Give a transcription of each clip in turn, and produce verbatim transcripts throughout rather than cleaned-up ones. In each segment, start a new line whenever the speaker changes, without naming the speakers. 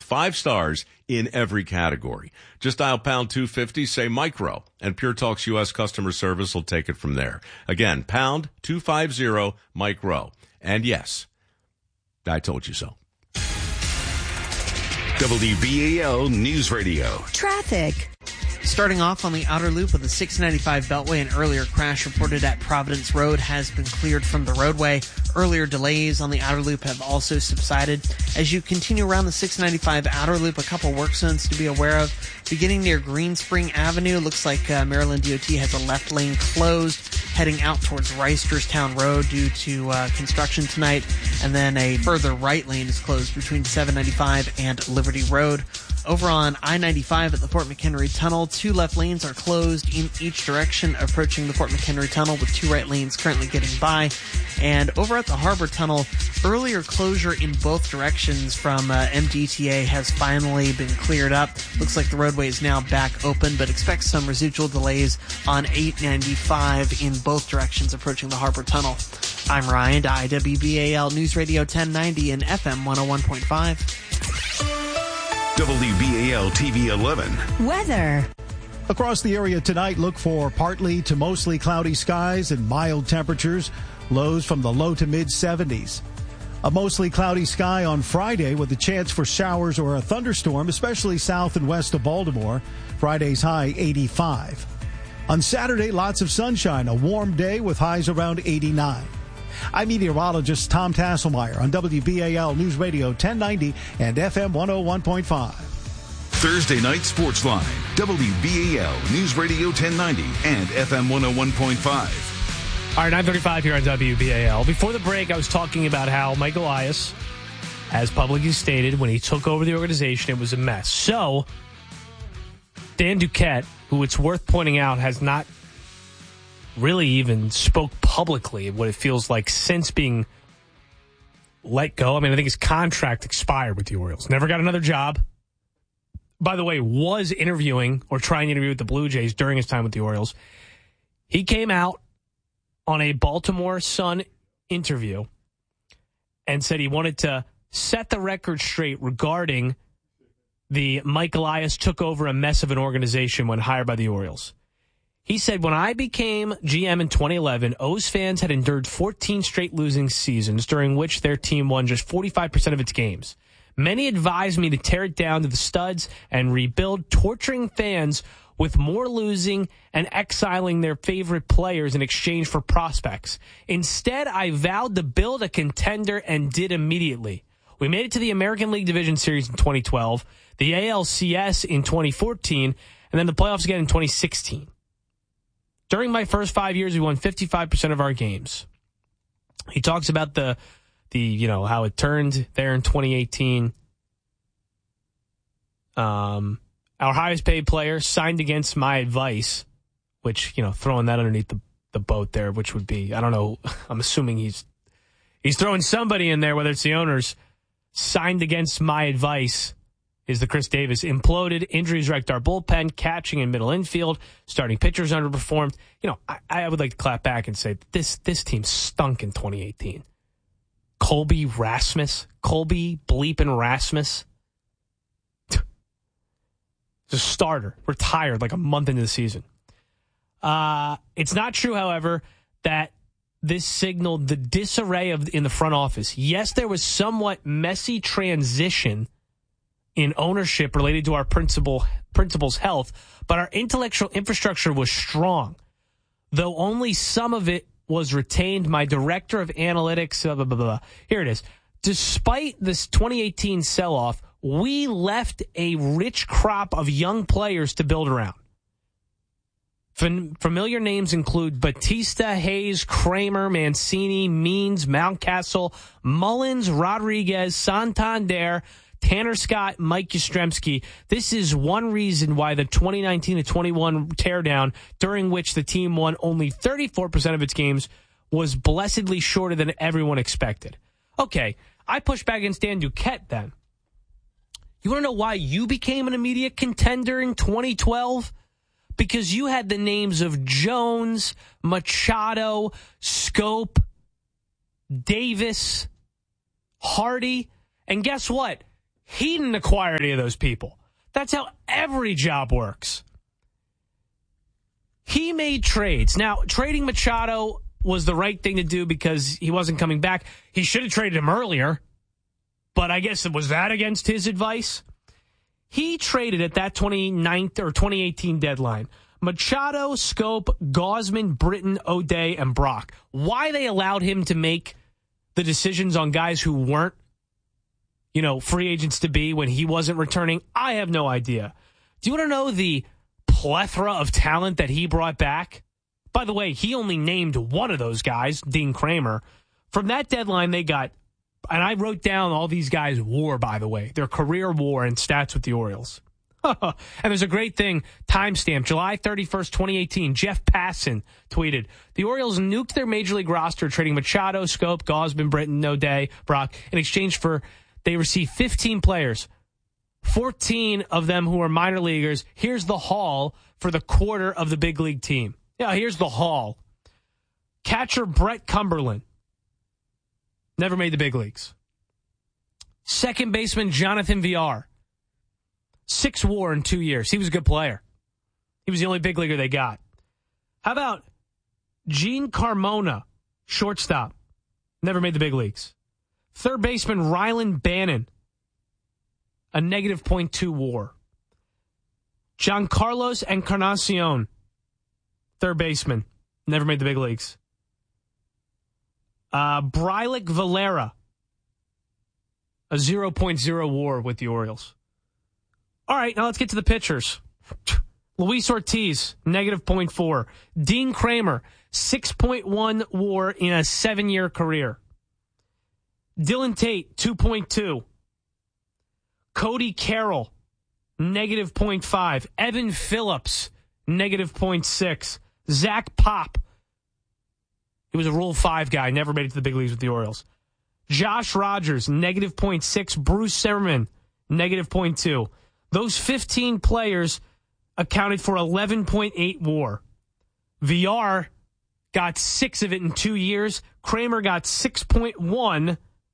five stars in every category. Just dial pound two fifty, say micro, and Pure Talk's U S customer service will take it from there. Again, pound two fifty, micro. And yes, I told you so.
W B A L News Radio.
Traffic.
Starting off on the outer loop of the six ninety-five Beltway, an earlier crash reported at Providence Road has been cleared from the roadway. Earlier delays on the outer loop have also subsided. As you continue around the six ninety-five outer loop, a couple work zones to be aware of. Beginning near Green Spring Avenue, looks like uh, Maryland D O T has a left lane closed, heading out towards Reisterstown Road due to uh, construction tonight. And then a further right lane is closed between seven ninety-five and Liberty Road. Over on I ninety-five at the Fort McHenry Tunnel, two left lanes are closed in each direction approaching the Fort McHenry Tunnel, with two right lanes currently getting by. And over at the Harbor Tunnel, earlier closure in both directions from uh, M D T A has finally been cleared up. Looks like the roadway is now back open, but expect some residual delays on eight ninety-five in both directions approaching the Harbor Tunnel. I'm Ryan Dye, W B A L News Radio ten ninety and F M one oh one point five.
W B A L T V eleven.
Weather.
Across the area tonight, look for partly to mostly cloudy skies and mild temperatures, lows from the low to mid seventies. A mostly cloudy sky on Friday with a chance for showers or a thunderstorm, especially south and west of Baltimore. Friday's high eighty-five. On Saturday, lots of sunshine, a warm day with highs around eighty-nine. I'm meteorologist Tom Tasselmeyer on W B A L News Radio ten ninety and F M one oh one point five.
Thursday Night Sports Line, W B A L News Radio ten ninety and F M one oh one point five.
All right, nine thirty-five here on W B A L. Before the break, I was talking about how Mike Elias, as publicly stated, when he took over the organization, it was a mess. So, Dan Duquette, who it's worth pointing out has not really even spoke publicly of what it feels like since being let go. I mean, I think his contract expired with the Orioles. Never got another job. By the way, was interviewing or trying to interview with the Blue Jays during his time with the Orioles. He came out on a Baltimore Sun interview and said he wanted to set the record straight regarding the Mike Elias took over a mess of an organization when hired by the Orioles. He said, when I became G M in twenty eleven, O's fans had endured fourteen straight losing seasons during which their team won just forty-five percent of its games. Many advised me to tear it down to the studs and rebuild, torturing fans with more losing and exiling their favorite players in exchange for prospects. Instead, I vowed to build a contender and did immediately. We made it to the American League Division Series in twenty twelve, the A L C S in twenty fourteen, and then the playoffs again in twenty sixteen. During my first five years, we won fifty-five percent of our games. He talks about the, the you know, how it turned there in twenty eighteen. Um, our highest paid player signed against my advice, which, you know, throwing that underneath the, the boat there, which would be, I don't know, I'm assuming he's he's throwing somebody in there, whether it's the owners, signed against my advice. Is the Chris Davis imploded, injuries wrecked our bullpen, catching and middle infield, starting pitchers underperformed. You know, I, I would like to clap back and say this this team stunk in twenty eighteen. Colby Rasmus, Colby bleeping Rasmus, the starter, retired like a month into the season. Uh, it's not true, however, that this signaled the disarray of in the front office. Yes, there was somewhat messy transition in ownership related to our principal principal's health, but our intellectual infrastructure was strong. Though only some of it was retained, my director of analytics, blah, blah, blah, blah. Here it is. Despite this twenty eighteen sell-off, we left a rich crop of young players to build around. Fam- familiar names include Batista, Hayes, Kramer, Mancini, Means, Mountcastle, Mullins, Rodriguez, Santander, Tanner Scott, Mike Yastrzemski. This is one reason why the twenty nineteen to twenty-one teardown, during which the team won only thirty-four percent of its games, was blessedly shorter than everyone expected. Okay, I push back against Dan Duquette then. You want to know why you became an immediate contender in twenty twelve? Because you had the names of Jones, Machado, Scope, Davis, Hardy, and guess what? He didn't acquire any of those people. That's how every job works. He made trades. Now, trading Machado was the right thing to do because he wasn't coming back. He should have traded him earlier, but I guess, was that against his advice? He traded at that twenty-ninth or twenty eighteen deadline Machado, Scope, Gausman, Britton, O'Day, and Brock. Why they allowed him to make the decisions on guys who weren't, you know, free agents to be when he wasn't returning, I have no idea. Do you want to know the plethora of talent that he brought back? By the way, he only named one of those guys, Dean Kramer. From that deadline, they got, and I wrote down all these guys' war, by the way, their career war and stats with the Orioles. And there's a great thing, timestamp, July thirty-first, twenty eighteen. Jeff Passan tweeted, the Orioles nuked their major league roster, trading Machado, Scope, Gausman, Britton, O'Day, Brock, in exchange for, they received fifteen players, fourteen of them who are minor leaguers. Here's the haul for the quarter of the big league team. Yeah, here's the haul. Catcher Brett Cumberland, never made the big leagues. Second baseman Jonathan Villar, six WAR in two years. He was a good player. He was the only big leaguer they got. How about Gene Carmona, shortstop, never made the big leagues. Third baseman Rylan Bannon, a negative point two WAR. Giancarlos Encarnacion, third baseman, never made the big leagues. Uh, Brylik Valera, a zero point oh WAR with the Orioles. All right, now let's get to the pitchers. Luis Ortiz, negative point four. Dean Kramer, six point one WAR in a seven-year career. Dylan Tate, two point two. Cody Carroll, negative point five. Evan Phillips, negative point six. Zach Pop, he was a Rule five guy, never made it to the big leagues with the Orioles. Josh Rogers, negative point six. Bruce Zimmerman, negative point two. Those fifteen players accounted for eleven point eight WAR. V R got six of it in two years. Kramer got six point one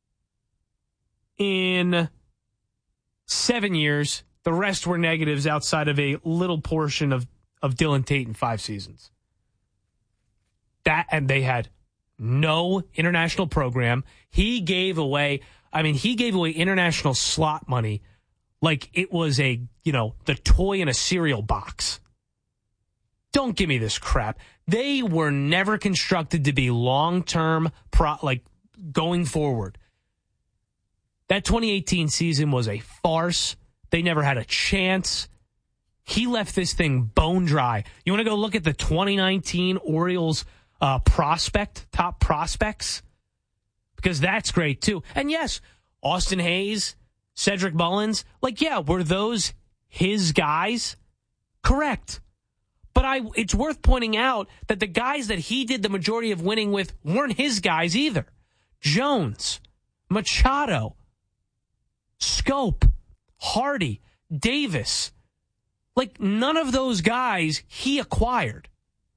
in seven years. The rest were negatives outside of a little portion of, of Dylan Tate in five seasons. That, and they had no international program. He gave away, I mean, he gave away international slot money like it was a, you know, the toy in a cereal box. Don't give me this crap. They were never constructed to be long-term, pro, like going forward. That twenty eighteen season was a farce. They never had a chance. He left this thing bone dry. You want to go look at the twenty nineteen Orioles uh, prospect, top prospects? Because that's great too. And yes, Austin Hayes, Cedric Mullins, like, yeah, were those his guys? Correct. But I, it's worth pointing out that the guys that he did the majority of winning with weren't his guys either. Jones, Machado, Scope, Hardy, Davis. Like, none of those guys he acquired.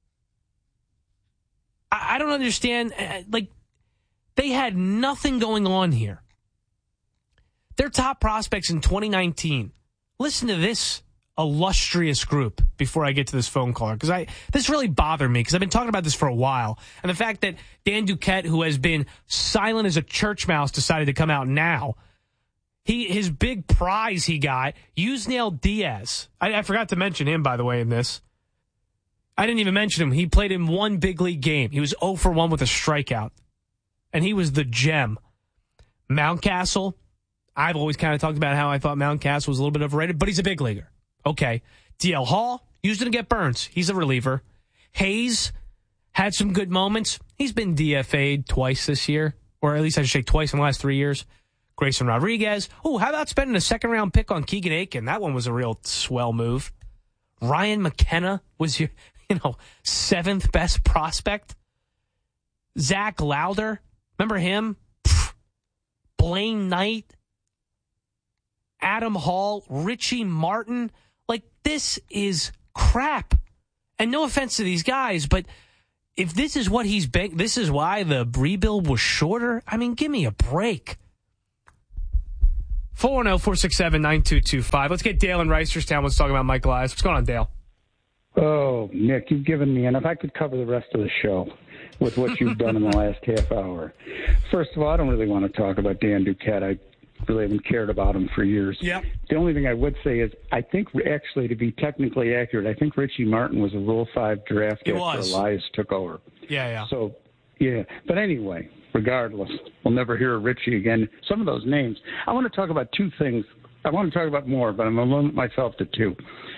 I, I don't understand. Like, they had nothing going on here. Their top prospects in twenty nineteen. Listen to this illustrious group before I get to this phone caller, because I this really bothered me because I've been talking about this for a while, and the fact that Dan Duquette, who has been silent as a church mouse, decided to come out now. He his big prize he got, Yusniel Diaz. I, I forgot to mention him, by the way, in this. I didn't even mention him. He played in one big league game. He was zero for one with a strikeout, and he was the gem. Mountcastle. I've always kind of talked about how I thought Mountcastle was a little bit overrated, but he's a big leaguer. Okay. D L Hall, used to get Burns. He's a reliever. Hayes had some good moments. He's been D F A'd twice this year, or at least I should say twice in the last three years. Grayson Rodriguez. Oh, how about spending a second-round pick on Keegan Aiken? That one was a real swell move. Ryan McKenna was your, you know, seventh best prospect. Zach Lauder. Remember him? Pfft. Blaine Knight. Adam Hall, Richie Martin. Like, this is crap. And no offense to these guys, but if this is what he's big, this is why the rebuild was shorter. I mean, give me a break. four one zero, four six seven, nine two two five. Let's get Dale in Reisterstown. Let's talk about Michael Elias. What's going on, Dale?
Oh, Nick, you've given me, and if I could cover the rest of the show with what you've done in the last half hour. First of all, I don't really want to talk about Dan Duquette. I really haven't cared about him for years.
Yep.
The only thing I would say is I think, actually, to be technically accurate, I think Richie Martin was a Rule five draft
It
after
was.
Elias took over.
Yeah, yeah.
So, yeah. But anyway, regardless, we'll never hear of Richie again. Some of those names. I want to talk about two things. I want to talk about more, but I'm going to limit myself to two.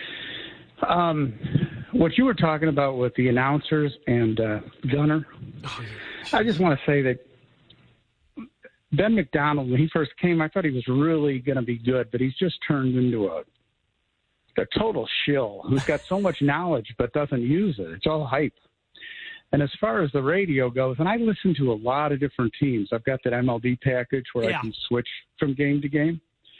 Um, what you were talking about with the announcers and uh, Gunner, oh, I just want to say that Ben McDonald, when he first came, I thought he was really going to be good, but he's just turned into a, a total shill who's got so much knowledge but doesn't use it. It's all hype. And as far as the radio goes, and I listen to a lot of different teams. I've got that M L B package where yeah. I can switch from game to game.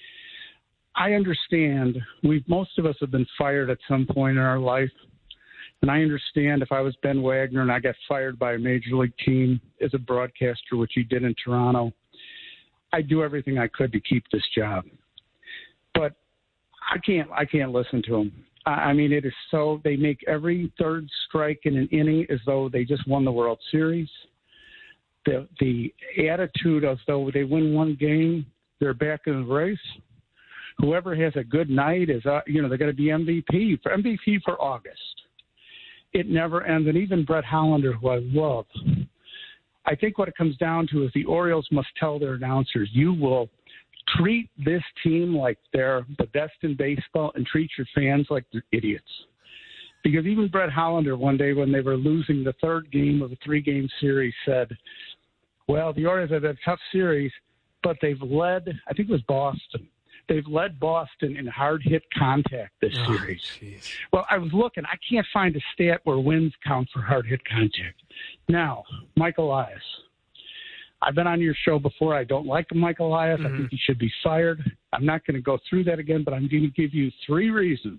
I understand we most of us have been fired at some point in our life. And I understand if I was Ben Wagner and I got fired by a major league team as a broadcaster, which he did in Toronto, I'd do everything I could to keep this job. But I can't I can't listen to him. I mean, it is so they make every third strike in an inning as though they just won the World Series. The the attitude as though they win one game, they're back in the race. Whoever has a good night is, uh, you know, they're going to be M V P for M V P for August. It never ends. And even Brett Hollander, who I love, I think what it comes down to is the Orioles must tell their announcers, you will treat this team like they're the best in baseball and treat your fans like they're idiots. Because even Brett Hollander one day when they were losing the third game of a three-game series said, well, the Orioles have had a tough series, but they've led, I think it was Boston, they've led Boston in hard-hit contact this
oh,
series.
Geez.
Well, I was looking. I can't find a stat where wins count for hard-hit contact. Now, Michael Elias. I've been on your show before. I don't like Michael Elias. Mm-hmm. I think he should be fired. I'm not going to go through that again, but I'm going to give you three reasons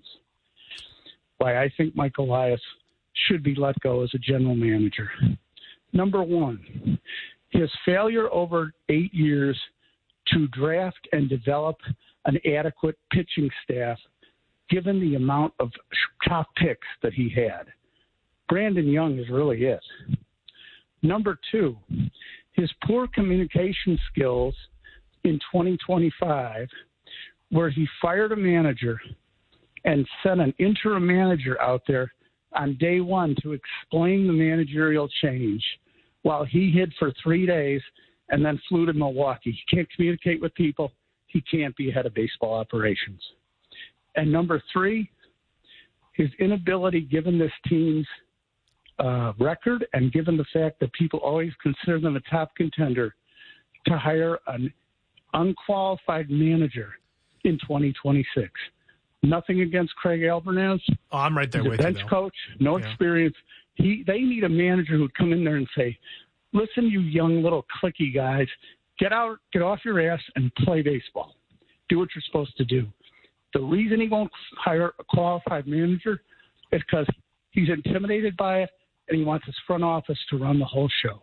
why I think Michael Elias should be let go as a general manager. Number one, his failure over eight years to draft and develop an adequate pitching staff, given the amount of top picks that he had. Brandon Young is really it. Number two, his poor communication skills in twenty twenty-five, where he fired a manager and sent an interim manager out there on day one to explain the managerial change while he hid for three days and then flew to Milwaukee. He can't communicate with people. He can't be head of baseball operations. And number three, his inability, given this team's uh, record and given the fact that people always consider them a top contender, to hire an unqualified manager in twenty twenty-six. Nothing against Craig Albanese.
Oh, I'm right there
He's
with
a bench
you,
coach, no yeah. experience. He They need a manager who'd come in there and say, listen, you young little cliquey guys, get out, get off your ass and play baseball. Do what you're supposed to do. The reason he won't hire a qualified manager is because he's intimidated by it and he wants his front office to run the whole show.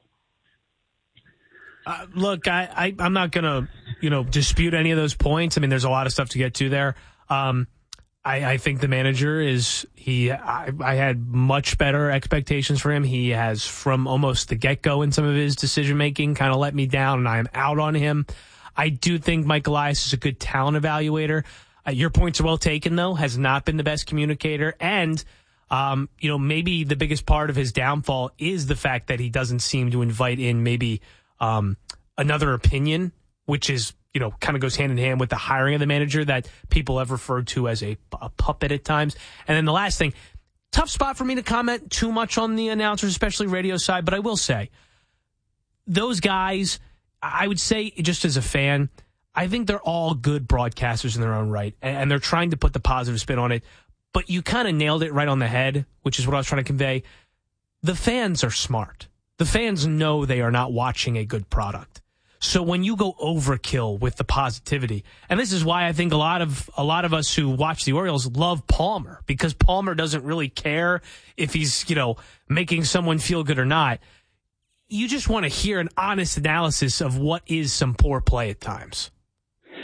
Uh, look, I, I, I'm not going to, you know, dispute any of those points. I mean, there's a lot of stuff to get to there. Um, I, I think the manager is he. I, I had much better expectations for him. He has, from almost the get-go in some of his decision-making, kind of let me down, and I am out on him. I do think Mike Elias is a good talent evaluator. Uh, your points are well taken, though. Has not been the best communicator, and um, you know, maybe the biggest part of his downfall is the fact that he doesn't seem to invite in maybe um, another opinion, which is, you know, kind of goes hand in hand with the hiring of the manager that people have referred to as a, a puppet at times. And then the last thing, tough spot for me to comment too much on the announcers, especially radio side, but I will say those guys, I would say just as a fan, I think they're all good broadcasters in their own right, and they're trying to put the positive spin on it. But you kind of nailed it right on the head, which is what I was trying to convey. The fans are smart. The fans know they are not watching a good product. So when you go overkill with the positivity, and this is why I think a lot of a lot of us who watch the Orioles love Palmer, because Palmer doesn't really care if he's, you know, making someone feel good or not. You just want to hear an honest analysis of what is some poor play at times.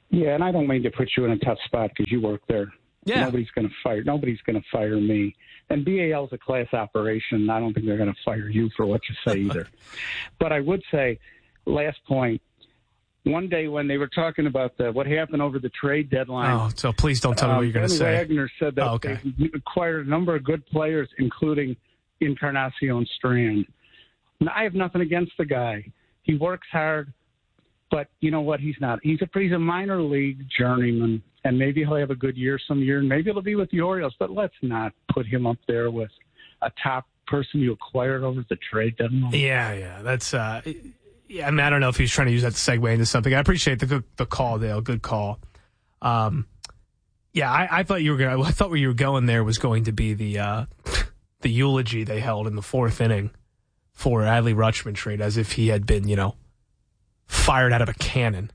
Yeah, and I don't mean to put you in a tough spot because you work there.
Yeah.
Nobody's going to fire. Nobody's going to fire me. And B A L's a class operation. I don't think they're going to fire you for what you say either. But I would say, last point. One day when they were talking about the, what happened over the trade deadline.
Oh, so please don't tell me
um,
what you're going to say.
Wagner said that
oh, okay.
they acquired a number of good players, including Encarnacion Strand. Now, I have nothing against the guy. He works hard, but you know what? He's not. He's a he's a minor league journeyman, and maybe he'll have a good year some year, and maybe it'll be with the Orioles. But let's not put him up there with a top person you acquired over the trade deadline.
Yeah, yeah, that's. Uh, yeah, I mean, I don't know if he's trying to use that to segue into something. I appreciate the the call, Dale. Good call. Um, yeah, I, I thought you were going. I thought where you were going there was going to be the uh, the eulogy they held in the fourth inning for Adley Rutschman trade, as if he had been, you know, fired out of a cannon.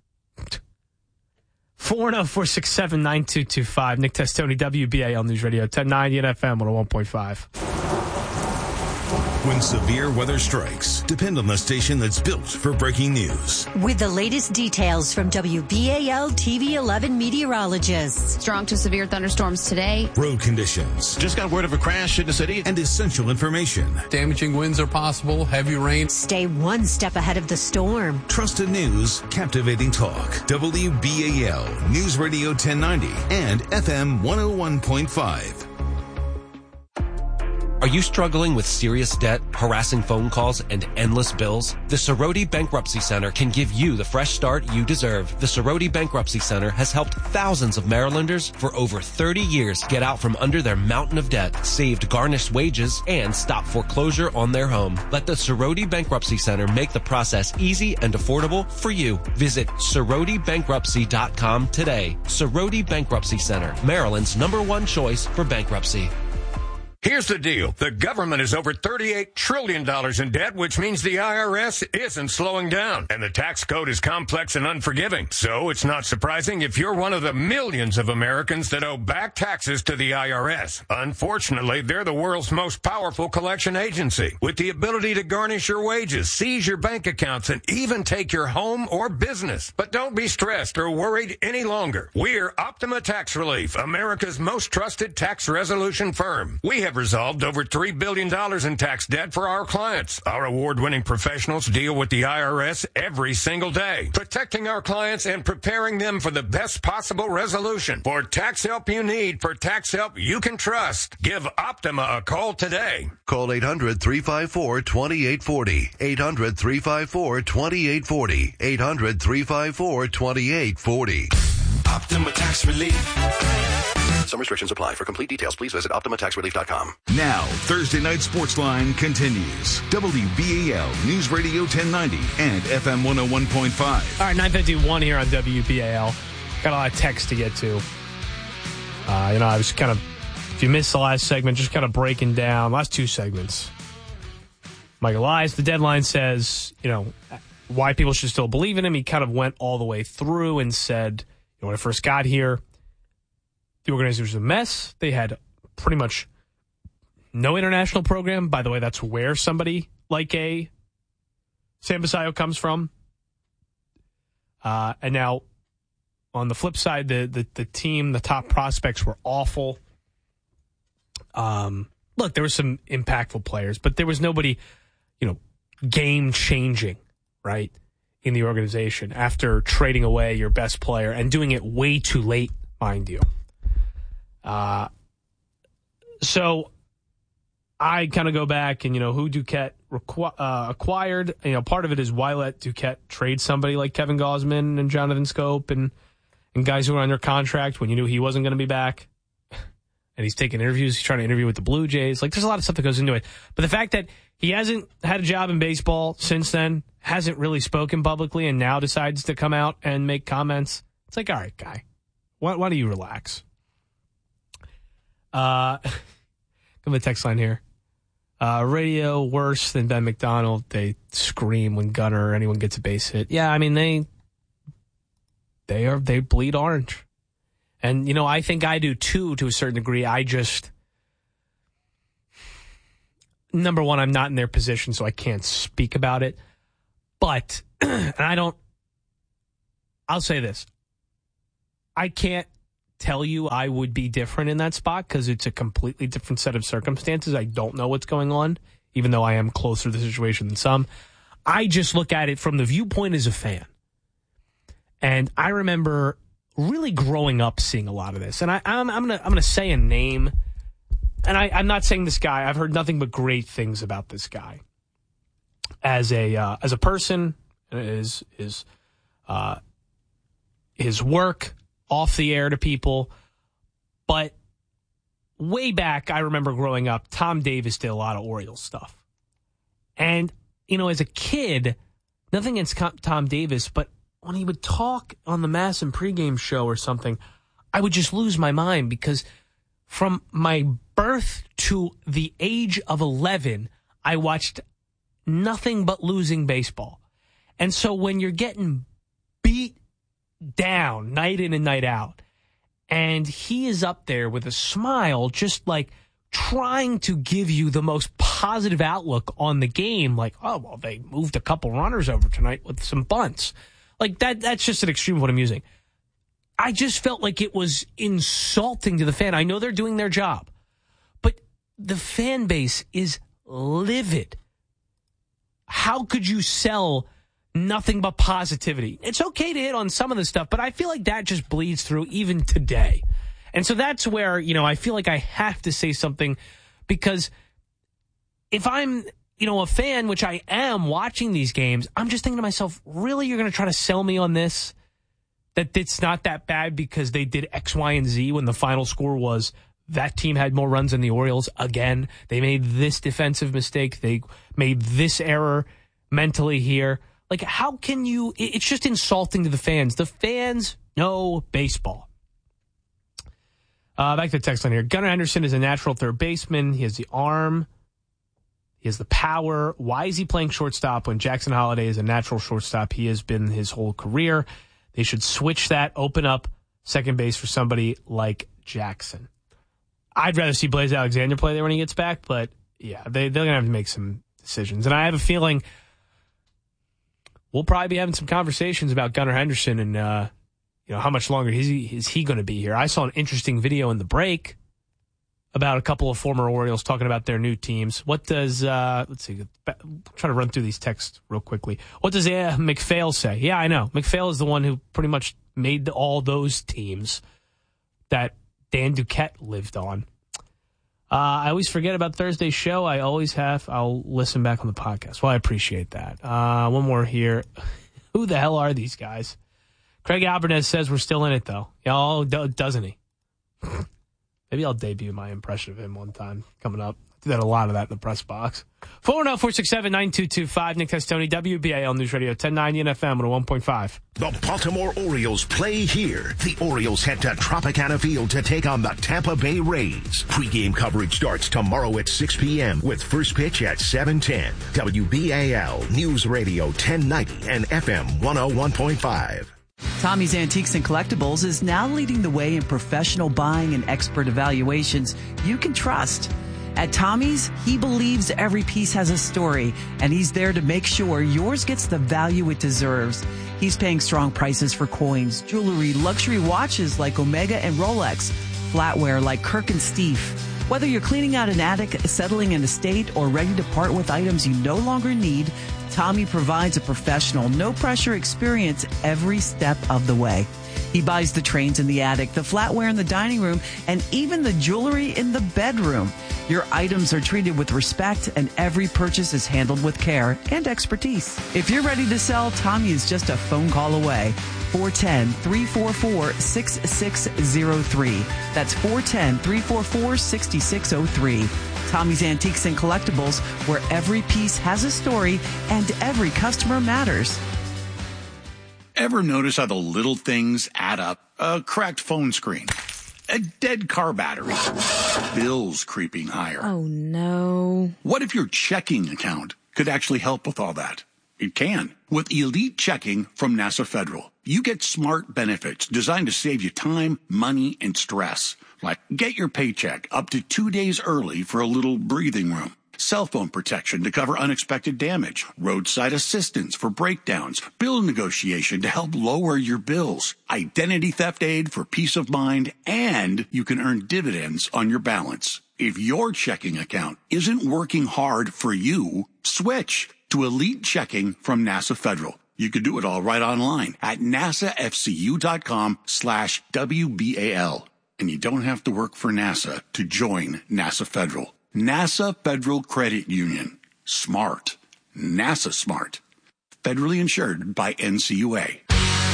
four oh, four six seven, nine two two five. Nick Testoni, W B A L News Radio, ten ninety at F M, one oh one point five.
When severe weather strikes, depend on the station that's built for breaking news.
With the latest details from W B A L T V eleven meteorologists.
Strong to severe thunderstorms today.
Road conditions.
Just got word of a crash in the city.
And essential information.
Damaging winds are possible. Heavy rain.
Stay one step ahead of the storm.
Trusted news, captivating talk. W B A L News Radio ten ninety and F M one oh one point five.
Are you struggling with serious debt, harassing phone calls, and endless bills? The Cerroti Bankruptcy Center can give you the fresh start you deserve. The Cerroti Bankruptcy Center has helped thousands of Marylanders for over thirty years get out from under their mountain of debt, saved garnished wages, and stopped foreclosure on their home. Let the Cerroti Bankruptcy Center make the process easy and affordable for you. Visit Cerroti Bankruptcy dot com today. Cerroti Bankruptcy Center, Maryland's number one choice for bankruptcy.
Here's the deal. The government is over thirty-eight trillion dollars in debt, which means the I R S isn't slowing down. And the tax code is complex and unforgiving. So it's not surprising if you're one of the millions of Americans that owe back taxes to the I R S. Unfortunately, they're the world's most powerful collection agency, with the ability to garnish your wages, seize your bank accounts, and even take your home or business. But don't be stressed or worried any longer. We're Optima Tax Relief, America's most trusted tax resolution firm. We have resolved over three billion dollars in tax debt for our clients. Our award-winning professionals deal with the I R S every single day, protecting our clients and preparing them for the best possible resolution. For tax help you need, for tax help you can trust, give Optima a call today.
Call eight hundred, three five four, two eight four zero. eight hundred, three five four, two eight four zero. eight hundred, three five four, two eight four zero.
Optima Tax Relief.
Some restrictions apply. For complete details, please visit Optima Tax Relief dot com.
Now, Thursday Night Sportsline continues. W B A L News Radio ten ninety and F M one oh one point five.
All right, nine fifty-one here on W B A L. Got a lot of text to get to. Uh, you know, I was kind of, if you missed the last segment, just kind of breaking down, last two segments. Michael Elias, the deadline says, you know, why people should still believe in him. He kind of went all the way through and said, you know, when I first got here, the organization was a mess. They had pretty much no international program. By the way, that's where somebody like a Sam Basayo comes from. Uh, and now, on the flip side, the, the the team, the top prospects were awful. Um, look, there were some impactful players, but there was nobody, you know, game-changing, right, in the organization after trading away your best player and doing it way too late, mind you. Uh, so I kind of go back and, you know, who Duquette requ- uh, acquired. You know, part of it is why let Duquette trade somebody like Kevin Gausman and Jonathan Scope and, and guys who were under contract when you knew he wasn't going to be back. And he's taking interviews. He's trying to interview with the Blue Jays. Like, there's a lot of stuff that goes into it. But the fact that he hasn't had a job in baseball since then, hasn't really spoken publicly, and now decides to come out and make comments, it's like, all right, guy, why, why don't you relax? Uh, come to the text line here. Uh, radio worse than Ben McDonald. They scream when Gunnar or anyone gets a base hit. Yeah, I mean, they they are they bleed orange. And, you know, I think I do too, to a certain degree. I just, number one, I'm not in their position, so I can't speak about it. But, and I don't, I'll say this. I can't tell you I would be different in that spot because it's a completely different set of circumstances. I don't know what's going on, even though I am closer to the situation than some. I just look at it from the viewpoint as a fan. And I remember really growing up seeing a lot of this. And I, I'm, I'm going to I'm gonna say a name. And I, I'm not saying this guy. I've heard nothing but great things about this guy. As a uh, as a person, his, his, uh, his work off the air to people. But way back, I remember growing up, Tom Davis did a lot of Orioles stuff. And, you know, as a kid, nothing against Tom Davis, but when he would talk on the Mass and pregame show or something, I would just lose my mind because from my birth to the age of eleven, I watched nothing but losing baseball. And so when you're getting beat down night in and night out, and he is up there with a smile, just like trying to give you the most positive outlook on the game, like, oh, well, they moved a couple runners over tonight with some bunts. Like, that that's just an extreme of what I'm using. I just felt like it was insulting to the fan. I know they're doing their job, but the fan base is livid. How could you sell nothing but positivity? It's okay to hit on some of the stuff, but I feel like that just bleeds through even today. And so that's where, you know, I feel like I have to say something because if I'm, you know, a fan, which I am watching these games, I'm just thinking to myself, really, you're going to try to sell me on this? That it's not that bad because they did X, Y, and Z when the final score was that team had more runs than the Orioles again. They made this defensive mistake. They made this error mentally here. Like, how can you... It's just insulting to the fans. The fans know baseball. Uh, back to the text line here. Gunnar Henderson is a natural third baseman. He has the arm. He has the power. Why is he playing shortstop when Jackson Holliday is a natural shortstop? He has been his whole career. They should switch that, open up second base for somebody like Jackson. I'd rather see Blaze Alexander play there when he gets back, but yeah, they, they're going to have to make some decisions. And I have a feeling we'll probably be having some conversations about Gunnar Henderson and uh, you know, how much longer is he, is he going to be here. I saw an interesting video in the break about a couple of former Orioles talking about their new teams. What does, uh, let's see, I'm trying to run through these texts real quickly. What does uh, McPhail say? Yeah, I know. McPhail is the one who pretty much made all those teams that Dan Duquette lived on. Uh, I always forget about Thursday's show. I always have. I'll listen back on the podcast. Well, I appreciate that. Uh, one more here. Who the hell are these guys? Craig Alvarez says we're still in it, though. Oh, doesn't he? Maybe I'll debut my impression of him one time coming up. I did a lot of that in the press box. four one zero, four six seven, nine two two five. Nick Testoni, W B A L News Radio, ten ninety and F M one oh one point five.
The Baltimore Orioles play here. The Orioles head to Tropicana Field to take on the Tampa Bay Rays. Pre-game coverage starts tomorrow at six p.m. with first pitch at seven ten. W B A L News Radio, ten ninety and F M one oh one point five.
Tommy's Antiques and Collectibles is now leading the way in professional buying and expert evaluations you can trust. At Tommy's, he believes every piece has a story, and he's there to make sure yours gets the value it deserves. He's paying strong prices for coins, jewelry, luxury watches like Omega and Rolex, flatware like Kirk and Steve. Whether you're cleaning out an attic, settling an estate, or ready to part with items you no longer need, Tommy provides a professional, no-pressure experience every step of the way. He buys the trains in the attic, the flatware in the dining room, and even the jewelry in the bedroom. Your items are treated with respect, and every purchase is handled with care and expertise. If you're ready to sell, Tommy is just a phone call away. four one zero, three four four, six six zero three. That's four one zero, three four four, six six zero three. Tommy's Antiques and Collectibles, where every piece has a story and every customer matters.
Ever notice how the little things add up? A cracked phone screen, a dead car battery, bills creeping higher.
Oh, no.
What if your checking account could actually help with all that? It can. With Elite Checking from NASA Federal, you get smart benefits designed to save you time, money, and stress. Like get your paycheck up to two days early for a little breathing room. cell phone protection to cover unexpected damage, roadside assistance for breakdowns, bill negotiation to help lower your bills, identity theft aid for peace of mind, and you can earn dividends on your balance. If your checking account isn't working hard for you, switch to Elite Checking from NASA Federal. You could do it all right online at nasafcu.com slash WBAL. And you don't have to work for NASA to join NASA Federal. NASA Federal Credit Union. Smart. NASA smart. Federally insured by N C U A.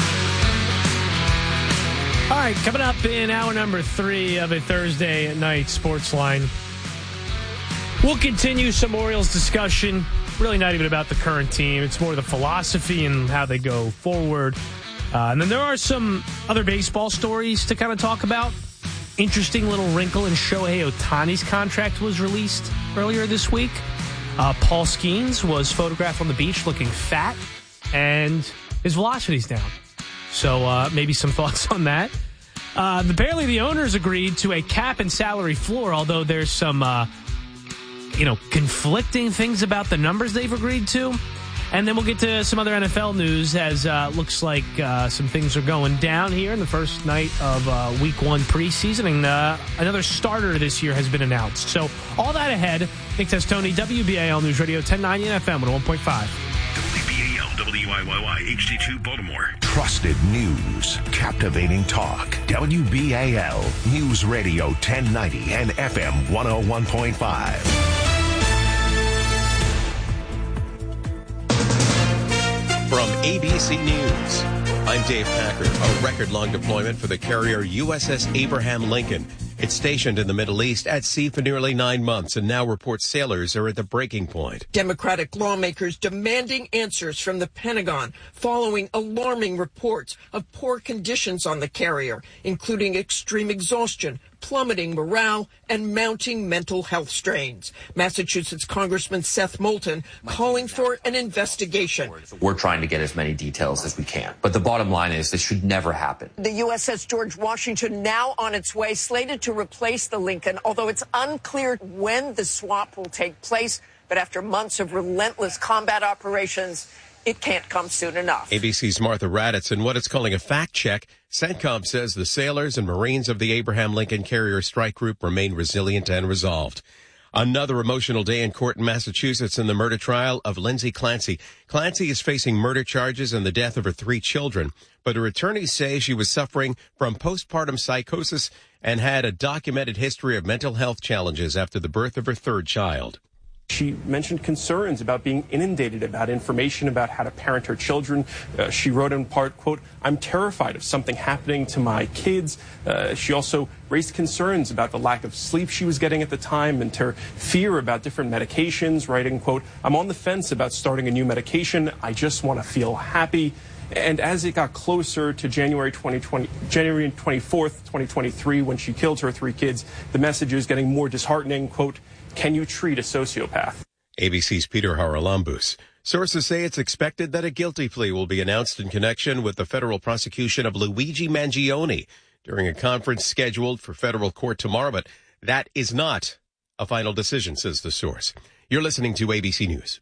All right, coming up in hour number three of a Thursday night sports line, we'll continue some Orioles discussion. Really not even about the current team. It's more the philosophy and how they go forward. Uh, and then there are some other baseball stories to kind of talk about. Interesting little wrinkle in Shohei Ohtani's contract was released earlier this week. Uh, Paul Skeens was photographed on the beach looking fat, and his velocity's down. So uh, maybe some thoughts on that. Uh, the barely the owners agreed to a cap and salary floor, although there's some... Uh, you know, conflicting things about the numbers they've agreed to. And then we'll get to some other N F L news as uh, looks like uh, some things are going down here in the first night of uh, week one preseason. And uh, another starter this year has been announced. So all that ahead. Nick Testoni, W B A L News Radio, ten ninety and F M one oh one point five.
W B A L, W I Y Y, H D two, Baltimore. Trusted news, captivating talk. W B A L News Radio ten ninety and F M one oh one point five.
From A B C News, I'm Dave Packard. A record-long deployment for the carrier U S S Abraham Lincoln. It's stationed in the Middle East at sea for nearly nine months and now reports sailors are at the breaking point.
Democratic lawmakers demanding answers from the Pentagon following alarming reports of poor conditions on the carrier, including extreme exhaustion, plummeting morale, and mounting mental health strains. Massachusetts Congressman Seth Moulton calling for an investigation.
We're trying to get as many details as we can. But the bottom line is this should never happen.
The U S S George Washington now on its way, slated to replace the Lincoln, although it's unclear when the swap will take place. But after months of relentless combat operations, it can't come soon enough.
A B C's Martha Raddatz, in what it's calling a fact check, CENTCOM says the sailors and Marines of the Abraham Lincoln Carrier Strike Group remain resilient and resolved. Another emotional day in court in Massachusetts in the murder trial of Lindsay Clancy. Clancy is facing murder charges and the death of her three children, but her attorneys say she was suffering from postpartum psychosis and had a documented history of mental health challenges after the birth of her third child.
She mentioned concerns about being inundated about information about how to parent her children. Uh, she wrote in part, quote, "I'm terrified of something happening to my kids." Uh, she also raised concerns about the lack of sleep she was getting at the time and her fear about different medications, writing, quote, "I'm on the fence about starting a new medication. I just want to feel happy." And as it got closer to January twenty twenty, January twenty-fourth, twenty twenty-three, when she killed her three kids, the message is getting more disheartening, quote, "Can you treat a sociopath?"
A B C's Peter Haralambous. Sources say it's expected that a guilty plea will be announced in connection with the federal prosecution of Luigi Mangione during a conference scheduled for federal court tomorrow, but that is not a final decision, says the source. You're listening to A B C News.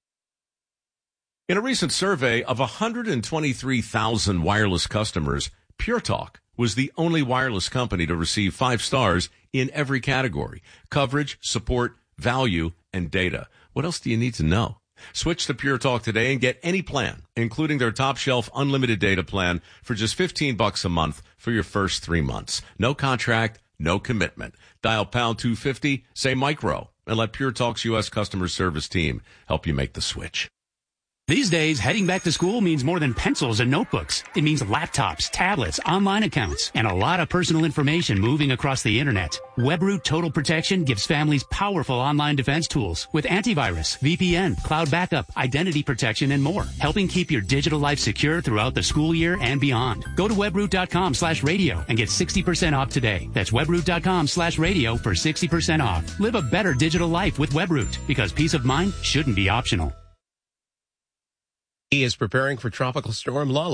In a recent survey of one hundred twenty-three thousand wireless customers, Pure Talk was the only wireless company to receive five stars in every category: coverage, support, value, and data. What else do you need to know? Switch to Pure Talk today and get any plan, including their top shelf unlimited data plan, for just fifteen bucks a month for your first three months. No contract, no commitment. Dial pound two fifty, say micro, and let Pure Talk's U S customer service team help you make the switch.
These days, heading back to school means more than pencils and notebooks. It means laptops, tablets, online accounts, and a lot of personal information moving across the internet. WebRoot Total Protection gives families powerful online defense tools with antivirus, V P N, cloud backup, identity protection, and more, helping keep your digital life secure throughout the school year and beyond. Go to webroot.com slash radio and get sixty percent off today. That's webroot.com slash radio for sixty percent off. Live a better digital life with WebRoot, because peace of mind shouldn't be optional.
He is preparing for Tropical Storm Lala.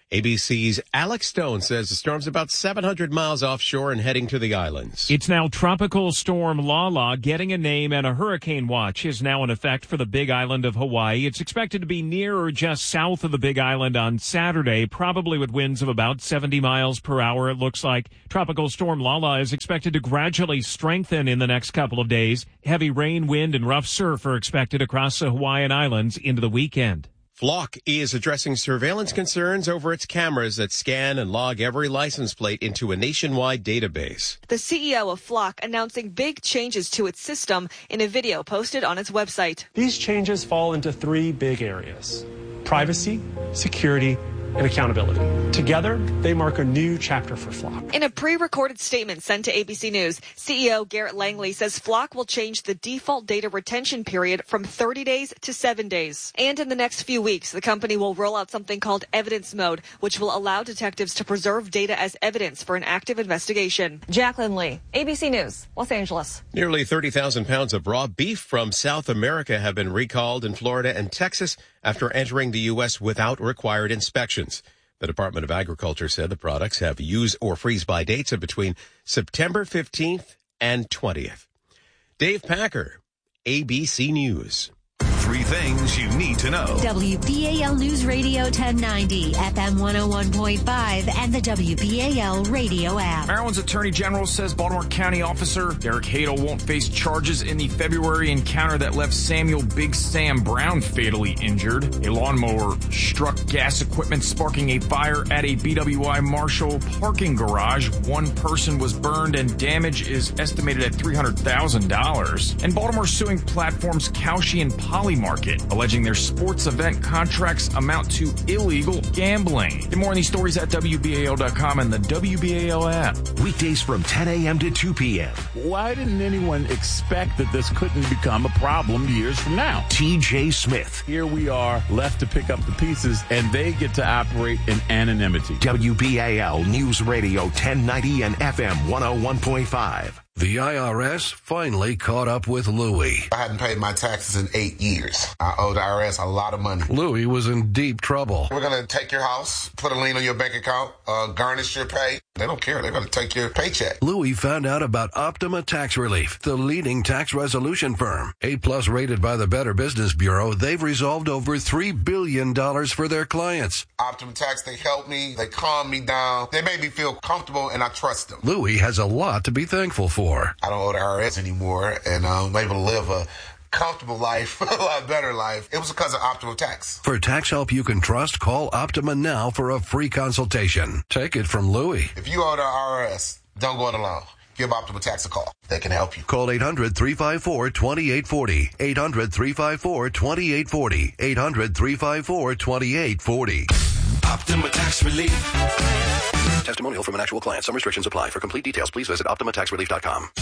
A B C's Alex Stone says the storm's about seven hundred miles offshore and heading to the islands.
It's now Tropical Storm Lala getting a name, and a hurricane watch is now in effect for the Big Island of Hawaii. It's expected to be near or just south of the Big Island on Saturday, probably with winds of about seventy miles per hour. It looks like Tropical Storm Lala is expected to gradually strengthen in the next couple of days. Heavy rain, wind, and rough surf are expected across the Hawaiian Islands into the weekend.
Flock is addressing surveillance concerns over its cameras that scan and log every license plate into a nationwide database.
The C E O of Flock announcing big changes to its system in a video posted on its website.
These changes fall into three big areas: privacy, security, and accountability. Together, they mark a new chapter for Flock.
In a pre-recorded statement sent to A B C News, C E O Garrett Langley says Flock will change the default data retention period from thirty days to seven days. And in the next few weeks, the company will roll out something called Evidence Mode, which will allow detectives to preserve data as evidence for an active investigation. Jacqueline Lee, A B C News, Los Angeles.
Nearly thirty thousand pounds of raw beef from South America have been recalled in Florida and Texas after entering the U S without required inspections. The Department of Agriculture said the products have use or freeze-by dates of between September fifteenth and twentieth. Dave Packer, A B C News.
Three things you need to know.
W B A L News Radio ten ninety, F M one oh one point five, and the W B A L radio app.
Maryland's Attorney General says Baltimore County officer Derek Hadel won't face charges in the February encounter that left Samuel Big Sam Brown fatally injured. A lawnmower struck gas equipment, sparking a fire at a B W I Marshall parking garage. One person was burned, and damage is estimated at three hundred thousand dollars. And Baltimore suing platforms Kalshi and Poly Market, alleging their sports event contracts amount to illegal gambling. Get more on these stories at W B A L dot com and the W B A L app.
Weekdays from ten a.m. to two p.m.
Why didn't anyone expect that this couldn't become a problem years from now?
T J Smith.
Here we are, left to pick up the pieces, and they get to operate in anonymity.
W B A L News Radio ten ninety and F M one oh one point five.
The I R S finally caught up with Louie.
I hadn't paid my taxes in eight years. I owe the I R S a lot of money.
Louie was in deep trouble.
We're going to take your house, put a lien on your bank account, uh, garnish your pay. They don't care. They're going to take your paycheck.
Louie found out about Optima Tax Relief, the leading tax resolution firm. A plus rated by the Better Business Bureau, they've resolved over three billion dollars for their clients.
Optima Tax, they help me. They calm me down. They make me feel comfortable, and I trust them.
Louie has a lot to be thankful for.
I don't owe the I R S anymore, and I'm able to live a comfortable life, a lot better life. It was because of Optima Tax.
For tax help you can trust, call Optima now for a free consultation. Take it from Louie.
If you owe the I R S, don't go it alone. Give Optima Tax a call. They can help you.
Call eight hundred, three five four, two eight four zero. eight hundred, three five four, two eight four zero. eight hundred, three five four, two eight four zero.
Optima Tax Relief.
Testimonial from an actual client. Some restrictions apply. For complete details, please visit optima tax relief dot com.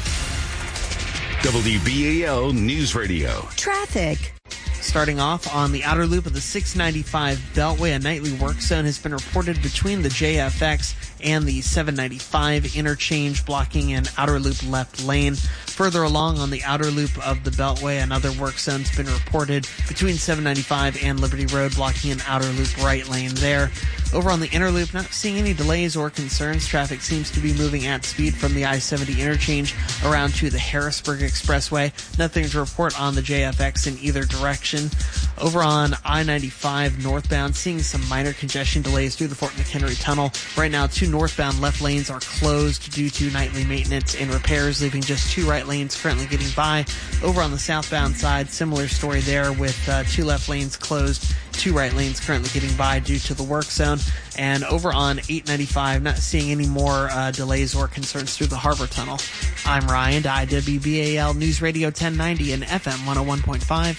W B A L News Radio.
Traffic.
Starting off on the outer loop of the six ninety-five Beltway, a nightly work zone has been reported between the J F X and the seven ninety-five interchange, blocking an outer loop left lane. Further along on the outer loop of the Beltway, another work zone's been reported between seven ninety-five and Liberty Road, blocking an outer loop right lane there. Over on the inner loop, not seeing any delays or concerns. Traffic seems to be moving at speed from the I seventy interchange around to the Harrisburg Expressway. Nothing to report on the J F X in either direction. Over on I ninety-five northbound, seeing some minor congestion delays through the Fort McHenry Tunnel. Right now, two northbound left lanes are closed due to nightly maintenance and repairs, leaving just two right lanes currently getting by. Over on the southbound side, similar story there with uh, two left lanes closed, two right lanes currently getting by due to the work zone. And over on eight ninety-five, not seeing any more uh, delays or concerns through the Harbor Tunnel. I'm Ryan, I W B A L News Radio ten ninety and F M one oh one point five.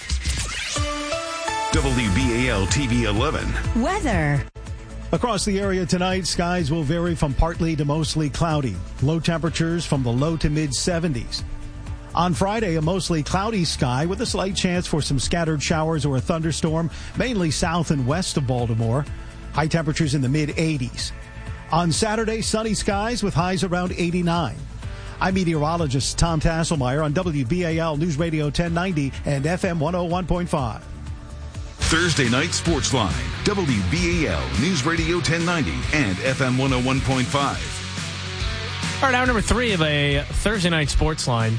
W B A L T V eleven.
Weather.
Across the area tonight, skies will vary from partly to mostly cloudy. Low temperatures from the low to mid seventies. On Friday, a mostly cloudy sky with a slight chance for some scattered showers or a thunderstorm, mainly south and west of Baltimore. High temperatures in the mid eighties. On Saturday, sunny skies with highs around eighty-nine. I'm meteorologist Tom Tasselmeyer on W B A L News Radio ten ninety and F M one oh one point five.
Thursday Night Sports Line, W B A L News Radio ten ninety and F M one oh one point five.
All right, hour number three of a Thursday Night Sports Line.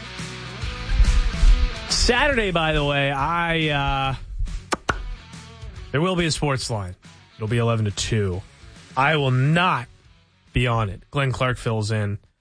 Saturday, by the way, I uh, there will be a sports line. It'll be eleven to two. I will not be on it. Glenn Clark fills in